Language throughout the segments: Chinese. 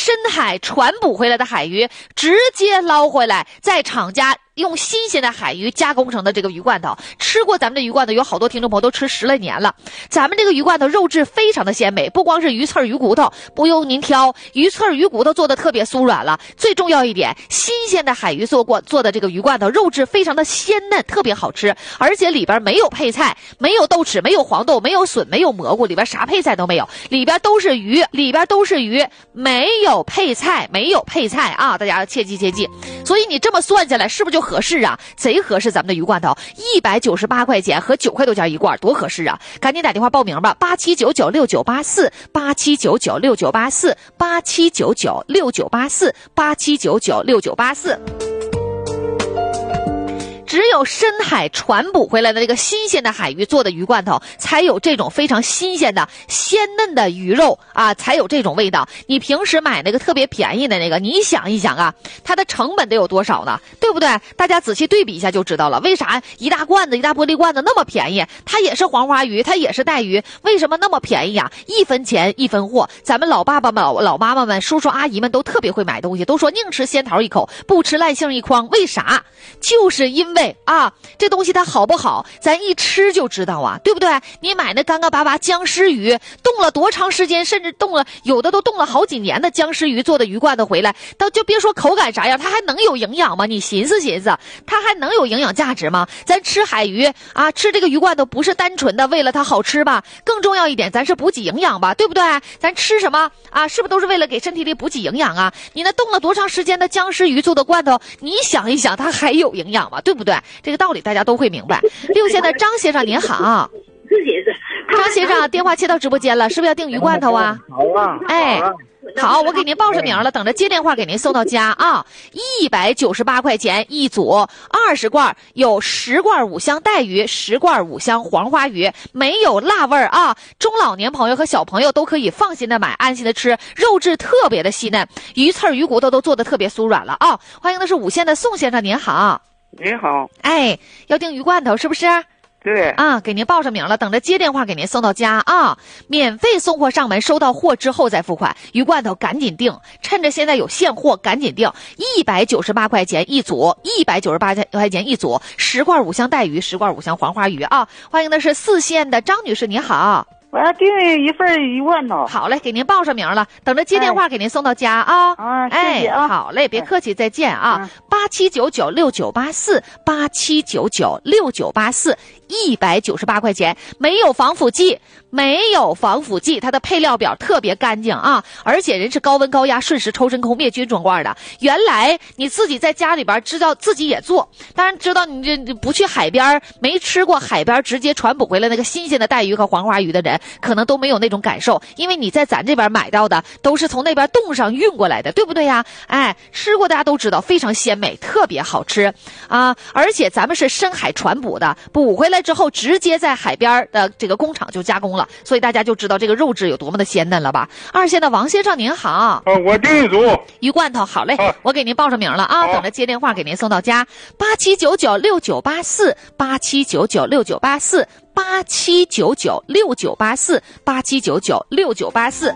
深海传捕回来的海鱼，直接捞回来，在厂家用新鲜的海鱼加工成的这个鱼罐头。吃过咱们的鱼罐头，有好多听众朋友都吃10来年了。咱们这个鱼罐头肉质非常的鲜美，不光是鱼刺鱼骨头不用您挑，鱼刺鱼骨头做的特别酥软了。最重要一点，新鲜的海鱼做的这个鱼罐头肉质非常的鲜嫩，特别好吃，而且里边没有配菜，没有豆豉，没有黄豆，没有笋，没有蘑菇，里边啥配菜都没有，里边都是鱼，没有配菜，啊，大家切记切记。所以你这么算下来是不是就合适啊？贼合适，咱们的鱼罐头198块钱和9块多钱一罐，多合适啊！赶紧打电话报名吧，87996984，87996984，87996984。只有深海传捕回来的这个新鲜的海鱼做的鱼罐头，才有这种非常新鲜的鲜嫩的鱼肉啊，才有这种味道。你平时买那个特别便宜的那个，你想一想啊，它的成本得有多少呢？对不对？大家仔细对比一下就知道了。为啥一大罐子、一大玻璃罐子那么便宜？它也是黄花鱼，它也是带鱼，为什么那么便宜啊？1分钱1分货。咱们老爸爸们、老妈妈们、叔叔阿姨们都特别会买东西，都说宁吃仙桃一口，不吃烂杏一筐。为啥？就是因为啊，这东西它好不好，咱一吃就知道啊，对不对？你买那干干巴巴僵尸鱼，冻了多长时间，甚至有的都冻了好几年的僵尸鱼做的鱼罐头回来，就别说口感啥样，它还能有营养吗？你寻思寻思，它还能有营养价值吗？咱吃海鱼啊，吃这个鱼罐头不是单纯的为了它好吃吧？更重要一点，咱是补给营养吧，对不对？咱吃什么啊？是不是都是为了给身体里补给营养啊？你那冻了多长时间的僵尸鱼做的罐头，你想一想，它还有营养吗？对不对？这个道理大家都会明白。6线的张先生您好，张先生电话切到直播间了，是不是要订鱼罐头啊？ 好啊， 哎，好，我给您报上名了，等着接电话给您送到家啊。198块钱一组，20罐，有10罐五香带鱼，10罐五香黄花鱼，没有辣味儿啊。中老年朋友和小朋友都可以放心的买，安心的吃，肉质特别的细嫩，鱼刺鱼骨头都做的特别酥软了啊。欢迎的是5线的宋先生您好。 你好， 哎，要订鱼罐头是不是？ 对啊，给您报上名了，等着接电话给您送到家啊，免费送货上门，收到货之后再付款。鱼罐头赶紧订，趁着现在有现货赶紧订，198块钱一组，198块钱一组，10罐五香带鱼，10罐五香黄花鱼啊。欢迎的是4线的张女士，你好。 我要订一份鱼罐头。 好嘞，给您报上名了，等着接电话给您送到家啊。 谢谢啊。 好嘞，别客气，再见啊。87996984，87996984，198块钱，没有防腐剂，它的配料表特别干净啊，而且人是高温高压瞬时抽真空灭菌装罐的。原来你自己在家里边知道自己也做，当然知道你这不去海边，没吃过海边直接传捕回来那个新鲜的带鱼和黄花鱼的人，可能都没有那种感受，因为你在咱这边买到的都是从那边冻上运过来的，对不对呀？哎，吃过大家都知道，非常鲜美，特别好吃啊！而且咱们是深海传捕的，捕回来之后直接在海边的这个工厂就加工了，所以大家就知道这个肉质有多么的鲜嫩了吧？2线的王先生您好， 我订一组鱼罐头，好嘞，我给您报上名了啊，等着接电话给您送到家，87996984，87996984，87996984，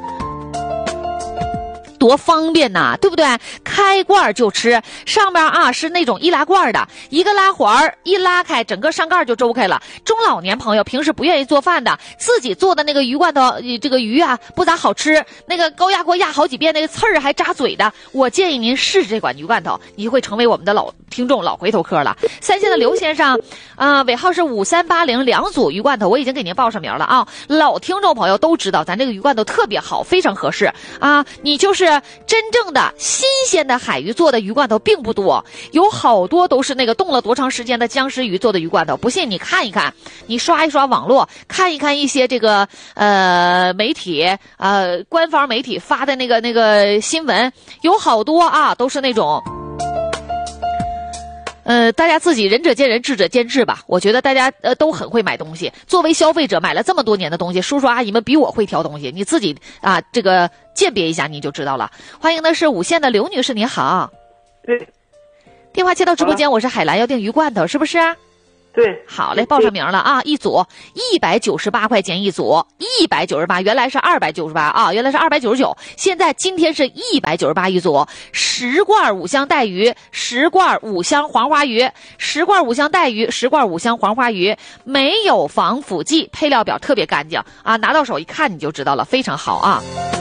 多方便呐，对不对？开罐就吃，上面啊是那种易拉罐的，一个拉环一拉开，整个上盖就周开了。中老年朋友平时不愿意做饭的，自己做的那个鱼罐头，这个鱼啊不咋好吃，那个高压锅压好几遍，那个刺儿还扎嘴的。我建议您试试这款鱼罐头，你会成为我们的老听众、老回头客了。3线的刘先生，尾号是5380，两组鱼罐头我已经给您报上名了啊。老听众朋友都知道，咱这个鱼罐头特别好，非常合适啊。你就是真正的新鲜的海鱼做的鱼罐头并不多，有好多都是那个冻了多长时间的僵尸鱼做的鱼罐头。不信你看一看，你刷一刷网络，看一看一些这个媒体官方媒体发的那个新闻，有好多啊都是那种。大家自己仁者见仁，智者见智吧。我觉得大家都很会买东西，作为消费者买了这么多年的东西，叔叔阿姨们比我会挑东西，你自己啊这个鉴别一下你就知道了。欢迎的是5线的刘女士，你好。 对。 电话接到直播间，我是海兰，要订鱼罐头是不是？ 对， 好嘞，报上名了啊！一组198块钱一组，198，原来是298啊，原来是299，现在今天是198一组。10罐五香带鱼，10罐五香黄花鱼，10罐五香带鱼，10罐五香黄花鱼，没有防腐剂，配料表特别干净啊，拿到手一看你就知道了，非常好啊。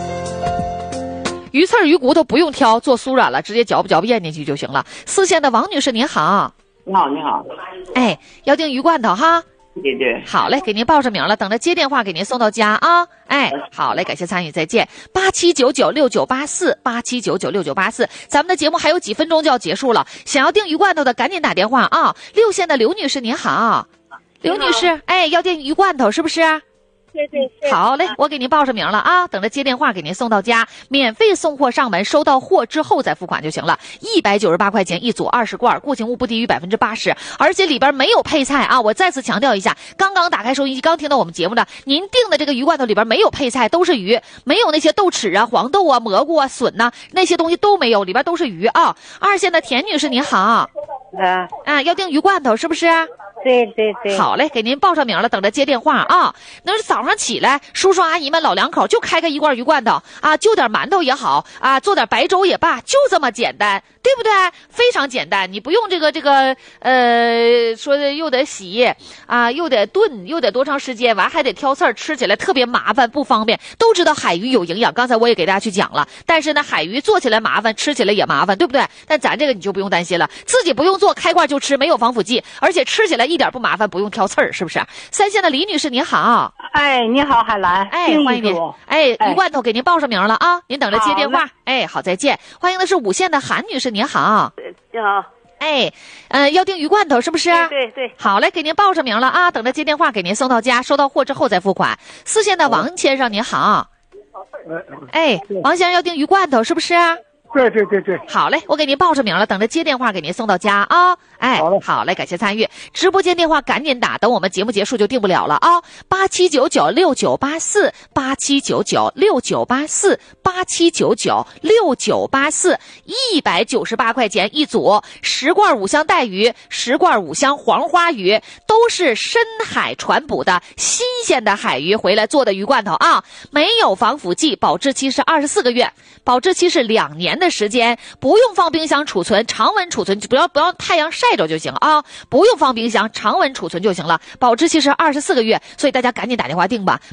鱼刺鱼骨头不用挑，做酥软了，直接嚼吧咽进去就行了。4线的王女士您好。 你好，你好。 哎，要订鱼罐头哈。 对对。 好嘞，给您报上名了，等着接电话给您送到家啊。哎，好嘞，感谢参与，再见。87996984，87996984，咱们的节目还有几分钟就要结束了，想要订鱼罐头的赶紧打电话啊。6线的刘女士您好。刘女士，哎，要订鱼罐头是不是？ 对对对， 好嘞，我给您报上名了啊，等着接电话给您送到家，免费送货上门，收到货之后再付款就行了。198块钱一组20罐，固形物不低于80%，而且里边没有配菜啊！我再次强调一下，刚刚打开收音机，刚听到我们节目的，您订的这个鱼罐头里边没有配菜，都是鱼，没有那些豆豉啊、黄豆啊、蘑菇啊、笋呐、那些东西都没有，里边都是鱼啊。2线的田女士您好，要订鱼罐头是不是？ 对对对， 好嘞，给您报上名了，等着接电话啊。那是早上起来，叔叔阿姨们老两口就开一罐鱼罐头啊，就点馒头也好啊，做点白粥也罢，就这么简单，对不对？非常简单，你不用这个说的又得洗啊，又得炖，又得多长时间，完还得挑刺儿，吃起来特别麻烦不方便。都知道海鱼有营养，刚才我也给大家去讲了，但是呢，海鱼做起来麻烦，吃起来也麻烦，对不对？但咱这个你就不用担心了，自己不用做，开罐就吃，没有防腐剂，而且吃起来一点不麻烦，不用挑刺儿，是不是？3线的李女士您好。 哎，你好，海兰。 哎，欢迎您。哎，鱼罐头给您报上名了啊，您等着接电话。哎，好，再见。欢迎的是5线的韩女士您好。 你好。 哎，要订鱼罐头是不是？ 对对。 好嘞，给您报上名了啊，等着接电话给您送到家，收到货之后再付款。4线的王先生您好。哎，王先生要订鱼罐头是不是？ 对对对对， 好嘞，我给您报上名了，等着接电话给您送到家啊。哎，好嘞，感谢参与，直播间电话赶紧打，等我们节目结束就订不了了啊。87996984，87996984，87996984，198块钱一组，10罐五香带鱼，10罐五香黄花鱼，都是深海传捕的新鲜的海鱼回来做的鱼罐头啊，没有防腐剂，保质期是24个月，保质期是2年的时间，不用放冰箱储存，常温储存，不要太阳晒着就行啊，不用放冰箱，常温储存就行了，保质期是24个月，所以大家赶紧打电话订吧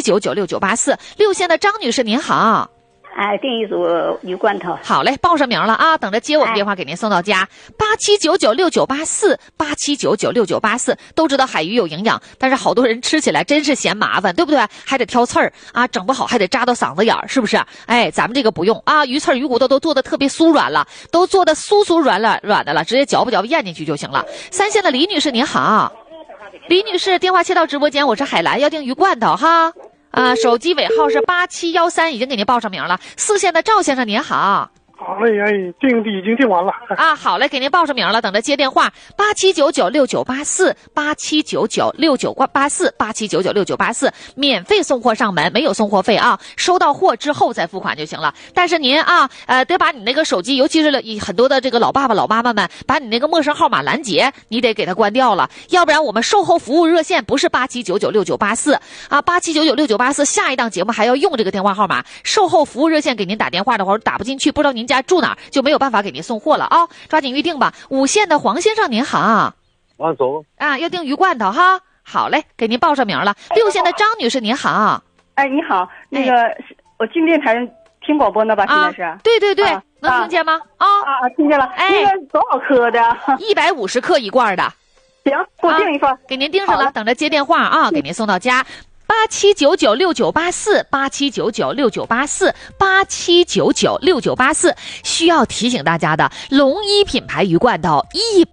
，87996984。6线的张女士您好。 哎，订一组鱼罐头。 好嘞，报上名了啊，等着接我们电话给您送到家。87996984，87996984。都知道海鱼有营养，但是好多人吃起来真是嫌麻烦，对不对？还得挑刺儿啊，整不好还得扎到嗓子眼儿，是不是？哎，咱们这个不用啊，鱼刺鱼骨头都做的特别酥软了，都做的酥软的了，直接嚼吧咽进去就行了。3线的李女士您好。李女士，电话切到直播间，我是海兰，要订鱼罐头哈。手机尾号是8713，已经给您报上名了。4线的赵先生您好。 好嘞，哎，已经订完了啊，好嘞，给您报上名了，等着接电话。87996984，87996984，87996984，免费送货上门，没有送货费啊，收到货之后再付款就行了。但是您啊，得把你那个手机，尤其是很多的这个老爸爸老妈妈们，把你那个陌生号码拦截，你得给它关掉了，要不然我们售后服务热线不是87996984啊，87996984，下一档节目还要用这个电话号码，售后服务热线给您打电话的话打不进去，不知道您家住哪儿，就没有办法给您送货了啊！抓紧预定吧。5线的黄先生您好。 王总啊，要订鱼罐头哈。好嘞，给您报上名了。6线的张女士您好。 哎，你好，那个我进电台听广播呢吧？现在是？ 对对对，能听见吗？ 听见了。 哎， 那个多少克的 ？150克一罐的。 行，给我订一份。 给您订上了，等着接电话啊，给您送到家。87996984，87996984，87996984。需要提醒大家的，龙一品牌鱼罐头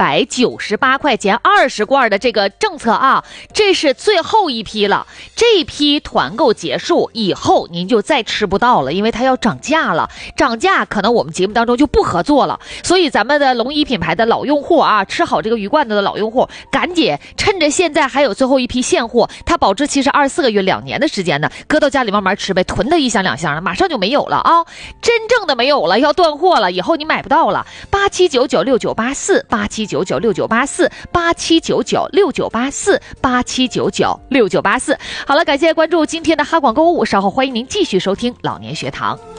198块钱20罐的这个政策啊，这是最后一批了。这批团购结束以后，您就再吃不到了，因为它要涨价了。涨价可能我们节目当中就不合作了。所以咱们的龙一品牌的老用户啊，吃好这个鱼罐头的老用户，赶紧趁着现在还有最后一批现货，它保质期是24个个月、2年的时间呢，搁到家里慢慢吃呗，囤它1箱2箱的，马上就没有了啊！真正的没有了，要断货了，以后你买不到了。87996984，87996984，87996984。好了，感谢关注今天的哈广购物，稍后欢迎您继续收听老年学堂。